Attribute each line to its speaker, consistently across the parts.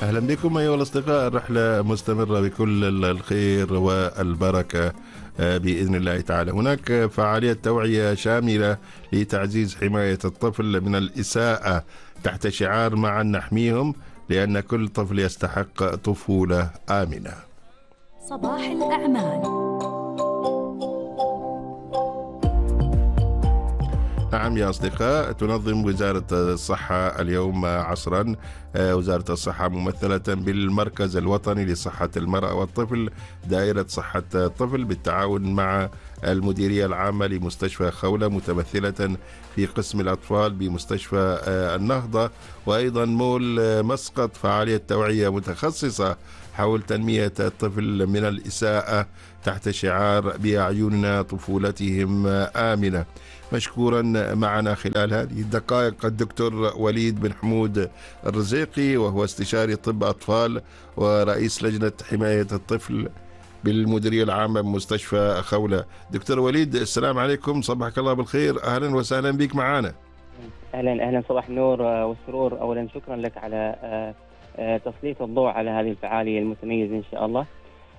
Speaker 1: أهلا بكم أيها الأصدقاء. الرحلة مستمرة بكل الخير والبركة بإذن الله تعالى. هناك فعالية توعية شاملة لتعزيز حماية الطفل من الإساءة تحت شعار معا نحميهم، لأن كل طفل يستحق طفولة آمنة.
Speaker 2: صباح الأعمال.
Speaker 1: نعم يا أصدقاء، تنظم وزارة الصحة اليوم عصرا، وزارة الصحة ممثلة بالمركز الوطني لصحة المرأة والطفل دائرة صحة الطفل بالتعاون مع المديرية العامة لمستشفى خولة، متمثلة في قسم الأطفال بمستشفى النهضة، وأيضا مول مسقط، فعالية توعية متخصصة حول تنمية الطفل من الإساءة تحت شعار بأعيننا طفولتهم آمنة. مشكورا معنا خلال هذه الدقائق الدكتور وليد بن حمود الرزيقي، وهو استشاري طب أطفال ورئيس لجنة حماية الطفل بالمديرية العامة بمستشفى خولة. دكتور وليد، السلام عليكم، صباحك الله بالخير، أهلا وسهلا بك معنا.
Speaker 3: أهلا صباح النور والسرور. أولا شكرا لك على تسليط الضوء على هذه الفعالية المتميزة إن شاء الله.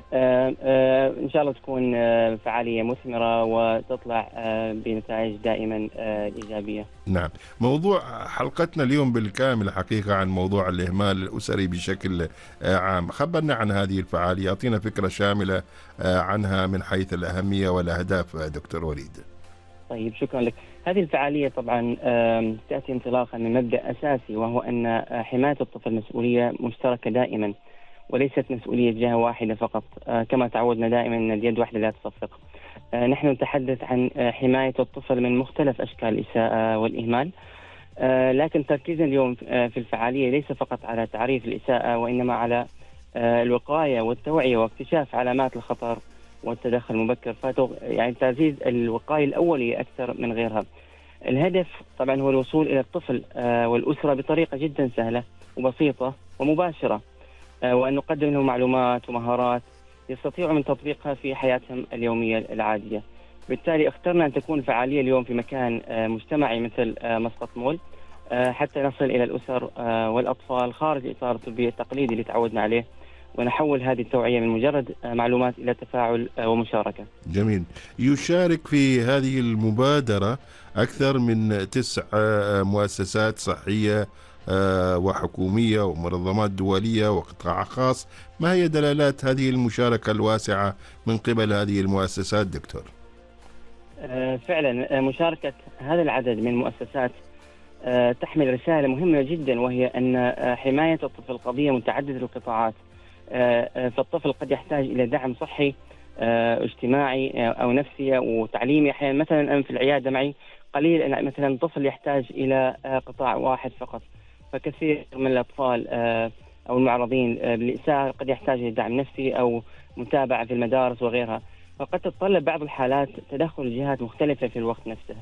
Speaker 3: إن شاء الله تكون فعالية مثمرة وتطلع بنتائج دائما إيجابية.
Speaker 1: نعم، موضوع حلقتنا اليوم بالكامل حقيقة عن موضوع الإهمال الأسري بشكل عام. خبرنا عن هذه الفعالية، أعطينا فكرة شاملة عنها من حيث الأهمية والأهداف دكتور وليد.
Speaker 3: طيب شكرا لك. هذه الفعالية طبعا تأتي انطلاقا من مبدأ أساسي، وهو أن حماية الطفل مسؤولية مشتركة دائما، وليست مسؤولية جهة واحدة فقط كما تعودنا دائما أن اليد واحدة لا تصفق. نحن نتحدث عن حماية الطفل من مختلف أشكال الإساءة والإهمال، لكن تركيزنا اليوم في الفعالية ليس فقط على تعريف الإساءة، وإنما على الوقاية والتوعية واكتشاف علامات الخطر والتدخل المبكر، يعني تعزيز الوقاية الأولية أكثر من غيرها. الهدف طبعا هو الوصول إلى الطفل والأسرة بطريقة جدا سهلة وبسيطة ومباشرة، وأن نقدم لهم معلومات ومهارات يستطيعوا من تطبيقها في حياتهم اليومية العادية. بالتالي اخترنا أن تكون فعالية اليوم في مكان مجتمعي مثل مسقط مول، حتى نصل إلى الأسر والأطفال خارج الإطار الطبي التقليدي اللي تعودنا عليه، ونحول هذه التوعية من مجرد معلومات إلى تفاعل ومشاركة.
Speaker 1: جميل. يشارك في هذه المبادرة أكثر من 9 مؤسسات صحية وحكومية ومنظمات دولية وقطاع خاص. ما هي دلالات هذه المشاركة الواسعة من قبل هذه المؤسسات دكتور؟
Speaker 3: فعلا مشاركة هذا العدد من المؤسسات تحمل رسالة مهمة جدا، وهي أن حماية الطفل قضية متعددة القطاعات. فالطفل قد يحتاج إلى دعم صحي اجتماعي أو نفسي وتعليمي. أحيانا مثلا في العيادة معي قليل مثلا طفل يحتاج إلى قطاع واحد فقط، فكثير من الأطفال أو المعرضين بالإساءة قد يحتاج إلى دعم نفسي أو متابعة في المدارس وغيرها، فقد تتطلب بعض الحالات تدخل جهات مختلفة في الوقت نفسه.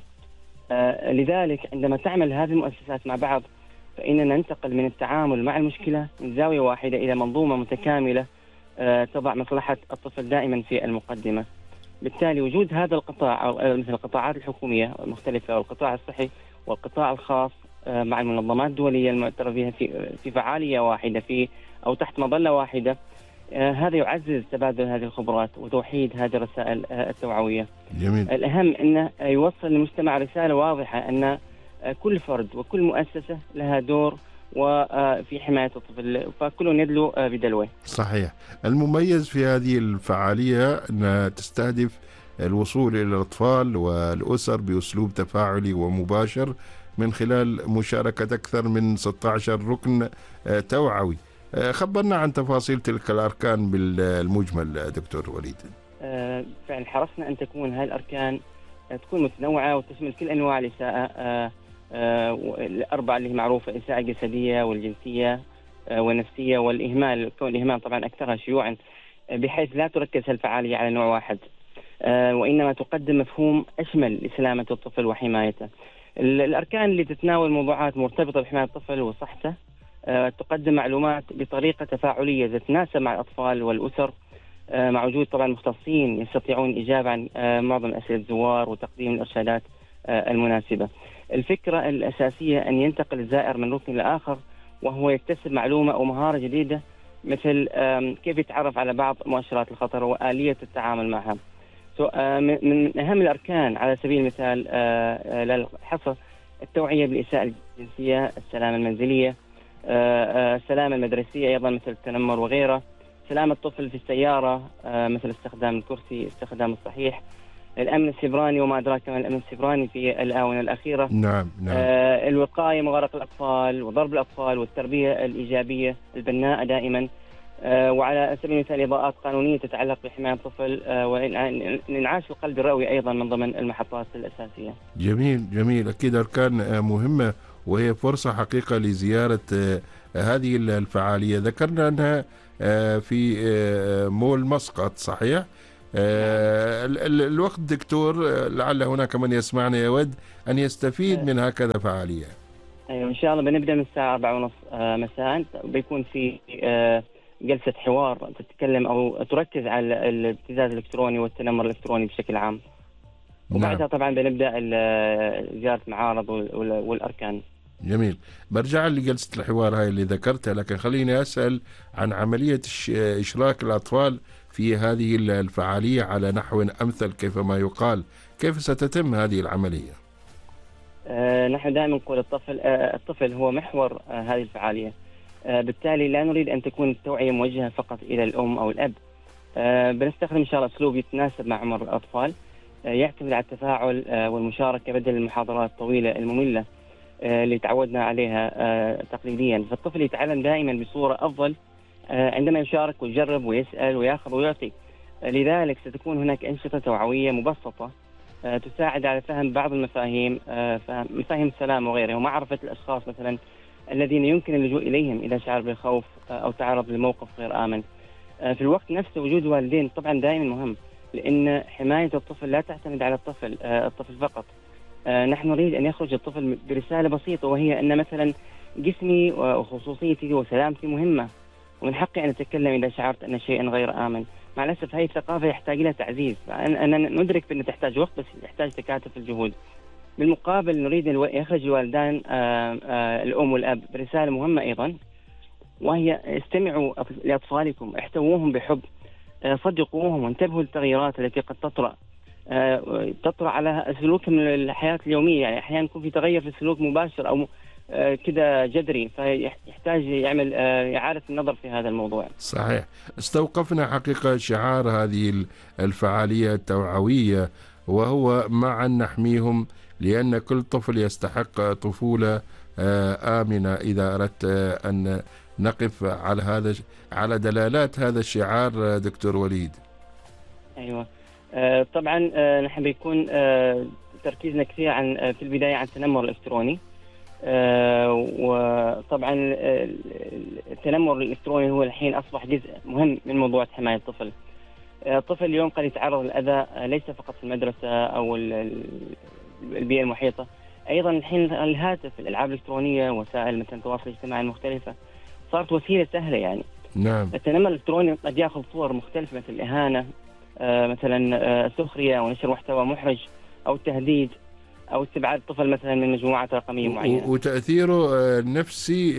Speaker 3: لذلك عندما تعمل هذه المؤسسات مع بعض، فإننا ننتقل من التعامل مع المشكلة من زاوية واحدة إلى منظومة متكاملة تضع مصلحة الطفل دائما في المقدمة. بالتالي وجود هذا القطاع مثل القطاعات الحكومية المختلفة والقطاع الصحي والقطاع الخاص مع المنظمات الدولية المعترف بها في فعالية واحدة أو تحت مظلة واحدة، هذا يعزز تبادل هذه الخبرات وتوحيد هذه الرسائل التوعوية.
Speaker 1: جميل.
Speaker 3: الأهم أنه يوصل للمجتمع رسالة واضحة أن كل فرد وكل مؤسسة لها دور وفي حماية الطفل، فكلهم يدلوا بدلوه.
Speaker 1: صحيح. المميز في هذه الفعالية أنها تستهدف الوصول إلى الأطفال والأسر بأسلوب تفاعلي ومباشر من خلال مشاركة أكثر من 16 ركن توعوي. خبرنا عن تفاصيل تلك الأركان بالمجمل دكتور وليد.
Speaker 3: فعلا حرصنا أن تكون هذه الأركان تكون متنوعة وتشمل كل أنواع الإساءة، الأربعة اللي هي معروفة: الإساءة الجسدية والجنسية والنفسية والإهمال. كون الإهمال طبعا أكثرها شيوعا، بحيث لا تركز الفعالية على نوع واحد، وإنما تقدم مفهوم أشمل لسلامة الطفل وحمايته. الأركان اللي تتناول موضوعات مرتبطة بحماية الطفل وصحته، تقدم معلومات بطريقة تفاعلية تتناسب مع الأطفال والأسر، مع وجود طبعا مختصين يستطيعون الإجابة عن معظم أسئلة الزوار وتقديم الإرشادات المناسبة. الفكرة الأساسية أن ينتقل الزائر من ركن لآخر وهو يكتسب معلومة أو مهارة جديدة، مثل كيف يتعرف على بعض مؤشرات الخطر وآلية التعامل معها. من أهم الأركان على سبيل المثال للحصر التوعية بالإساءة الجنسية، السلامة المنزلية، السلامة المدرسية أيضا مثل التنمر وغيره، سلامة الطفل في السيارة مثل استخدام الكرسي، استخدام الصحيح، الأمن السيبراني وما أدراك ما الأمن السيبراني في الآونة الأخيرة.
Speaker 1: نعم نعم.
Speaker 3: الوقاية من غرق الأطفال وضرب الأطفال، والتربية الإيجابية البناءة دائما. وعلى سبيل المثال إضاءات قانونية تتعلق بحماية الطفل والإنعاش القلب الرئوي أيضا من ضمن المحطات الأساسية.
Speaker 1: جميل جميل، أكيد أركان مهمة، وهي فرصة حقيقة لزيارة هذه الفعالية. ذكرنا أنها في مول مسقط، صحيح؟ الوقت دكتور، لعل هناك من يسمعنا يود أن يستفيد من هكذا فعالية.
Speaker 3: أيوة إن شاء الله بنبدأ من الساعة 4:30 مساء. بيكون في جلسة حوار تتكلم أو تركز على الابتزاز الإلكتروني والتنمر الإلكتروني بشكل عام. وبعدها طبعا بنبدأ زيارة معارض والأركان.
Speaker 1: جميل. برجع لجلسة الحوار هاي اللي ذكرتها، لكن خليني أسأل عن عملية إشراك الأطفال في هذه الفعالية على نحو أمثل كيفما يقال. كيف ستتم هذه العملية؟
Speaker 3: نحن دائما نقول الطفل هو محور هذه الفعالية. بالتالي لا نريد أن تكون التوعية موجهة فقط إلى الأم أو الأب. بنستخدم إن شاء الله أسلوب يتناسب مع عمر الأطفال، يعتمد على التفاعل والمشاركة بدل المحاضرات الطويلة المملة اللي تعودنا عليها تقليديا. فالطفل يتعلم دائما بصورة أفضل عندما يشارك ويجرب ويسأل ويأخذ ويعطي. لذلك ستكون هناك أنشطة توعوية مبسطة تساعد على فهم بعض المفاهيم، مفاهيم السلام وغيرها، ومعرفة الأشخاص مثلا الذين يمكن اللجوء إليهم إذا شعر بالخوف أو تعرض لموقف غير آمن. في الوقت نفسه وجود والدين طبعا دائما مهم، لأن حماية الطفل لا تعتمد على الطفل فقط. نحن نريد أن يخرج الطفل برسالة بسيطة، وهي أن مثلا جسمي وخصوصيتي وسلامتي مهمة، ومن حقي أن أتكلم إذا شعرت أن شيئا غير آمن. مع الأسف هذه الثقافة يحتاج لها تعزيز. أنا ندرك بأن تحتاج وقت، بس يحتاج تكاتف الجهود. بالمقابل نريد أن يخرج الوالدان الأم والأب برسالة مهمة أيضا، وهي استمعوا لأطفالكم، احتووهم بحب، صدقوهم، وانتبهوا للتغييرات التي قد تطرأ على سلوكهم الحياة اليومية. يعني أحيانا يكون في تغير في السلوك مباشر أو كده جذري، فيحتاج يعمل إعادة النظر في هذا الموضوع.
Speaker 1: صحيح. استوقفنا حقيقة شعار هذه الفعالية التوعوية، وهو معا نحميهم، لأن كل طفل يستحق طفولة آمنة. إذا أردت أن نقف على دلالات هذا الشعار دكتور وليد.
Speaker 3: أيوة طبعا نحن بيكون تركيزنا كثير في البداية عن التنمر الإلكتروني. وطبعا التنمر الإلكتروني هو الحين أصبح جزء مهم من موضوع حماية الطفل. الطفل اليوم قد يتعرض للأذى ليس فقط في المدرسة أو البيئة المحيطة، أيضا الحين الهاتف، الألعاب الإلكترونية، وسائل مثلا التواصل الاجتماعي المختلفة صارت وسيلة سهلة. يعني
Speaker 1: نعم.
Speaker 3: التنمر الإلكتروني قد يأخذ صور مختلفة، مثل الإهانة، مثلا السخرية ونشر محتوى محرج، أو التهديد، أو استبعاد الطفل مثلا من مجموعات رقمية معينة.
Speaker 1: وتأثيره النفسي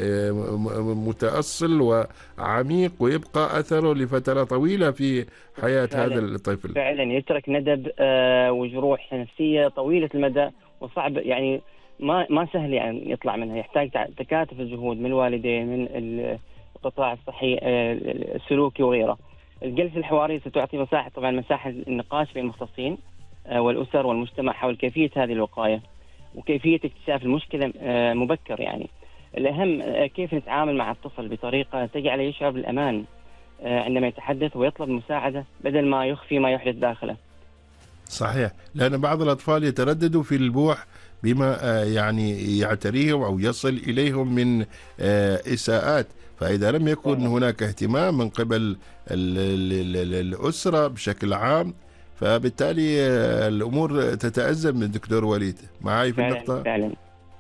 Speaker 1: متأصل وعميق، ويبقى أثره لفترة طويلة في حياة هذا الطفل.
Speaker 3: فعلا يترك ندب وجروح نفسية طويلة المدى، وصعب يعني ما سهل يعني يطلع منها. يحتاج تكاتف الجهود من الوالدين، من القطاع الصحي السلوكي وغيره. الجلسة الحوارية ستعطي مساحة النقاش بين المختصين والأسر والمجتمع حول كيفية هذه الوقاية، وكيفية اكتشاف المشكلة مبكر. يعني الأهم كيف نتعامل مع الطفل بطريقة تجعله يشعر بالأمان عندما يتحدث ويطلب مساعدة، بدل ما يخفي ما يحدث داخله.
Speaker 1: صحيح، لأن بعض الأطفال يترددوا في البوح بما يعني يعتريهم أو يصل إليهم من إساءات. فإذا لم يكن هناك اهتمام من قبل الأسرة بشكل عام، فبالتالي الأمور تتأزم. من دكتور وليد معي في النقطة؟
Speaker 3: فعلا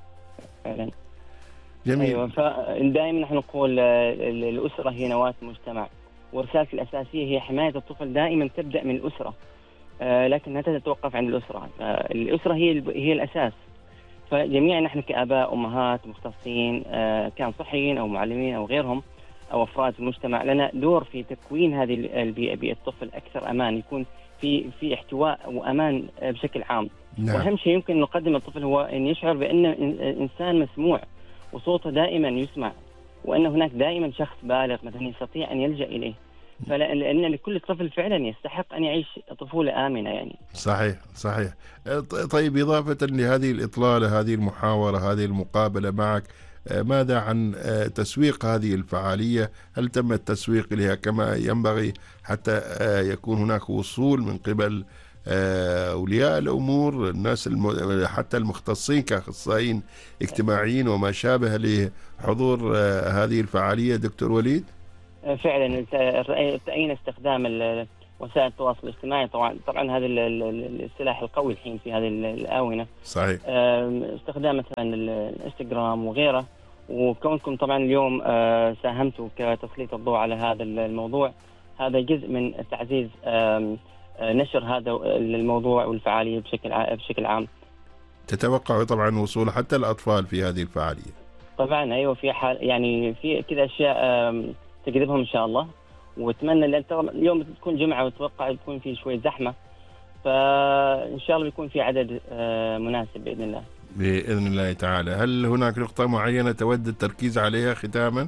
Speaker 1: جميل.
Speaker 3: أيوة. فدائما نحن نقول الأسرة هي نواة المجتمع، ورسالتي الأساسية هي حماية الطفل دائما تبدأ من الأسرة، لكن لا تتوقف عند الأسرة. الأسرة هي الأساس. فجميعا نحن كآباء أمهات مختصين كان صحيين أو معلمين أو غيرهم أو أفراد في المجتمع لنا دور في تكوين هذه البيئة، بيئة الطفل أكثر أمان، يكون في احتواء وأمان بشكل عام.
Speaker 1: نعم.
Speaker 3: وأهم شيء يمكن نقدم الطفل هو أن يشعر بأن إنسان مسموع وصوته دائما يسمع، وأن هناك دائما شخص بالغ مثلا يستطيع أن يلجأ إليه، فلأن لكل طفل فعلا يستحق أن يعيش طفولة آمنة يعني.
Speaker 1: صحيح صحيح. طيب إضافة لهذه الإطلالة، هذه المحاورة، هذه المقابلة معك، ماذا عن تسويق هذه الفعالية؟ هل تم التسويق لها كما ينبغي حتى يكون هناك وصول من قبل أولياء الأمور، الناس حتى المختصين كأخصائيين اجتماعيين وما شابه لحضور هذه الفعالية دكتور وليد؟
Speaker 3: فعلا رأينا استخدام وسائل التواصل الاجتماعي، طبعا هذا السلاح القوي الحين في هذه الآونة.
Speaker 1: صحيح.
Speaker 3: استخدام مثلا الانستغرام وغيره، وكونكم طبعا اليوم ساهمتوا كتسليط الضوء على هذا الموضوع، هذا جزء من تعزيز نشر هذا الموضوع والفعالية بشكل عام.
Speaker 1: تتوقع طبعا وصول حتى الأطفال في هذه الفعالية؟
Speaker 3: طبعا أيوة، في حال يعني في كذا أشياء تجذبهم إن شاء الله، واتمنى لأن اليوم تكون جمعة واتوقع يكون في شوية زحمة، فإن شاء الله بيكون في عدد مناسب بإذن الله.
Speaker 1: بإذن الله تعالى. هل هناك نقطة معينة تود التركيز عليها ختاما؟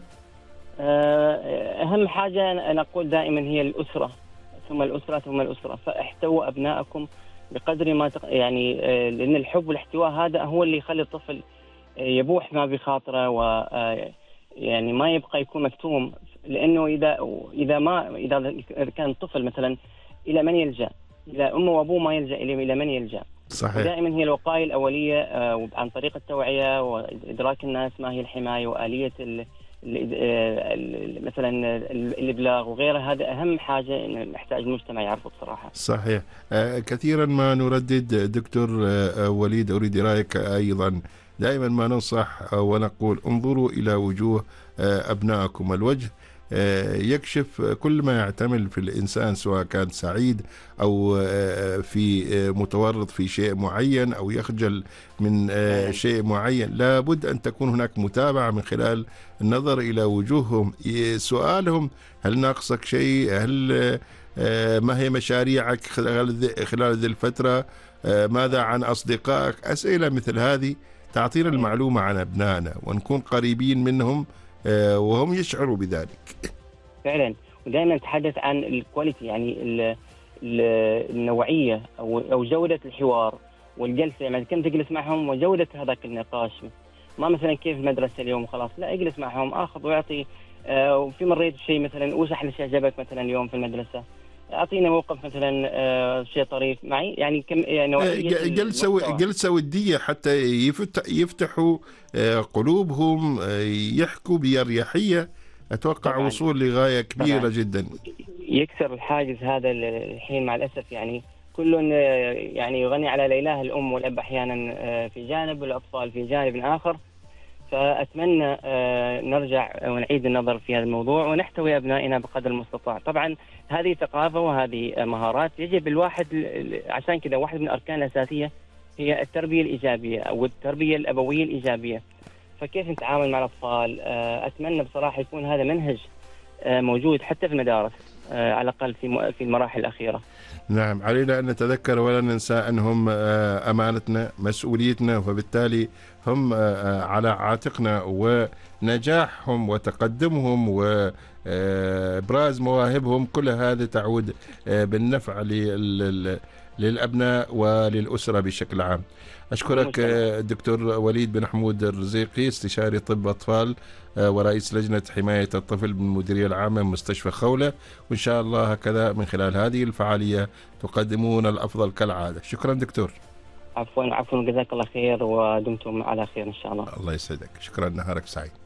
Speaker 3: أهم حاجة أنا أقول دائما هي الأسرة، ثم الأسرة ثم الأسرة، فاحتووا أبنائكم بقدر ما يعني لأن الحب والاحتواء هذا هو اللي يخلي الطفل يبوح ما بخاطره، و يعني ما يبقى يكون مكتوم، لأنه إذا كان الطفل مثلا إلى من يلجأ؟ إلى أمه وأبوه، ما يلجأ إلى من يلجأ؟
Speaker 1: صحيح.
Speaker 3: دائما هي الوقاية الأولية عن طريق التوعية وإدراك الناس ما هي الحماية وآلية مثلا الإبلاغ وغيرها. هذا أهم حاجة نحتاج المجتمع يعرفه بصراحة.
Speaker 1: صحيح. كثيرا ما نردد دكتور وليد، أريد رأيك أيضا، دائما ما ننصح ونقول انظروا إلى وجوه أبنائكم. الوجه يكشف كل ما يعتمل في الإنسان، سواء كان سعيد أو في متورط في شيء معين أو يخجل من شيء معين. لابد أن تكون هناك متابعة من خلال النظر إلى وجوههم، سؤالهم هل ناقصك شيء، هل ما هي مشاريعك خلال ذي الفترة، ماذا عن أصدقائك. أسئلة مثل هذه تعطينا المعلومة عن أبنائنا ونكون قريبين منهم وهم يشعروا بذلك. فعلا.
Speaker 3: ودائما نتحدث عن الكواليتي، يعني النوعية أو جودة الحوار والجلسة، يعني كم تجلس معهم وجودة هذاك النقاش. ما مثلا كيف المدرسة اليوم خلاص، لا، اجلس معهم، أخذ ويعطي. وفي مريت شيء مثلا، وش أحلى شيء عجبك مثلا اليوم في المدرسة، أعطينا موقف مثلا شيء طريف معي، يعني كم يعني
Speaker 1: جلسة ودية حتى يفتحوا قلوبهم، يحكوا بأريحية. أتوقع طبعاً وصول لغاية كبيرة طبعاً جدا.
Speaker 3: يكسر الحاجز هذا الحين مع الأسف، يعني كل يعني يغني على ليلاه الأم والأب أحيانا في جانب والأطفال في جانب آخر. فأتمنى نرجع ونعيد النظر في هذا الموضوع ونحتوي أبنائنا بقدر المستطاع. طبعا هذه ثقافة وهذه مهارات يجب الواحد، عشان كذا واحد من الأركان الأساسية هي التربية الإيجابية أو التربية الأبوية الإيجابية. فكيف نتعامل مع الأطفال؟ أتمنى بصراحة يكون هذا منهج موجود حتى في المدارس، على الأقل في المراحل الأخيرة.
Speaker 1: نعم، علينا أن نتذكر ولا ننسى أنهم أمانتنا، مسؤوليتنا، وبالتالي هم على عاتقنا، ونجاحهم وتقدمهم وإبراز مواهبهم كل هذا تعود بالنفع للأبناء وللأسرة بشكل عام. أشكرك دكتور وليد بن حمود الرزيقي، استشاري طب أطفال ورئيس لجنة حماية الطفل بالمديرية العامة مستشفى خولة، وإن شاء الله هكذا من خلال هذه الفعالية تقدمون الأفضل كالعادة. شكرا دكتور.
Speaker 3: عفوا جزاك الله خير، ودمتم على خير إن شاء الله.
Speaker 1: الله يسعدك، شكرا، نهارك سعيد.